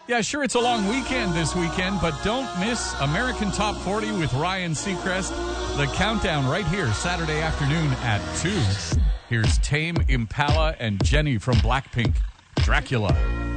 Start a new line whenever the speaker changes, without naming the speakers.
Yeah, sure, it's a long weekend this weekend, but don't miss American Top 40 with Ryan Seacrest. The countdown right here, Saturday afternoon at 2. Here's Tame Impala and Jenny from Blackpink, Dracula.